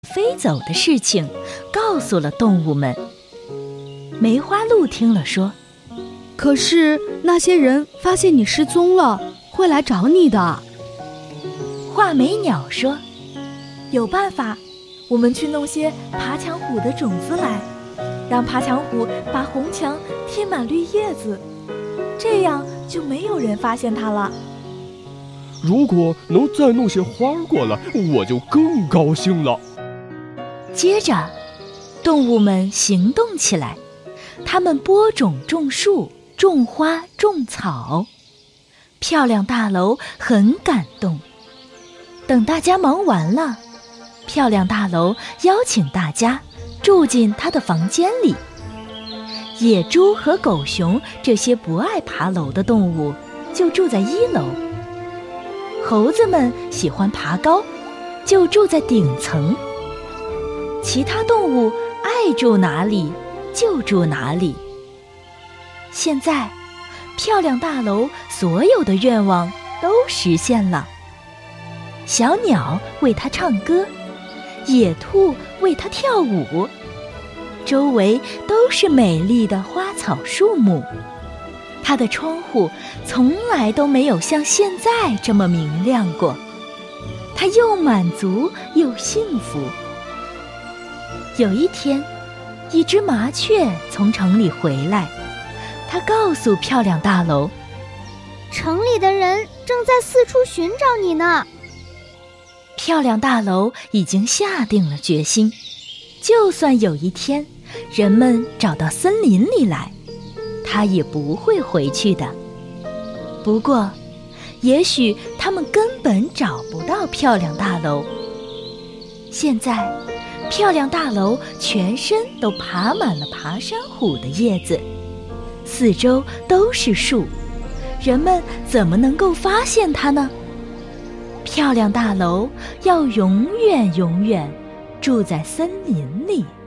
飞走的事情告诉了动物们。梅花鹿听了说： 可是那些人发现你失踪了，会来找你的。 画眉鸟说： 有办法，我们去弄些爬墙虎的种子来，让爬墙虎把红墙贴满绿叶子，这样就没有人发现它了。 如果能再弄些花过来，我就更高兴了。 接着，动物们行动起来，它们播种、种树、种花、种草。漂亮大楼很感动。等大家忙完了，漂亮大楼邀请大家住进他的房间里。野猪和狗熊这些不爱爬楼的动物就住在1楼。猴子们喜欢爬高，就住在顶层。其他动物爱住哪里就住哪里。现在，漂亮大楼所有的愿望都实现了。小鸟为它唱歌，野兔为它跳舞，周围都是美丽的花草树木。它的窗户从来都没有像现在这么明亮过。它又满足又幸福。有一天，一只麻雀从城里回来，它告诉漂亮大楼： 城里的人正在四处寻找你呢。 漂亮大楼已经下定了决心，就算有一天人们找到森林里来，它也不会回去的。不过，也许他们根本找不到漂亮大楼。现在，漂亮大楼全身都爬满了爬山虎的叶子，四周都是树，人们怎么能够发现它呢？漂亮大楼要永远永远住在森林里。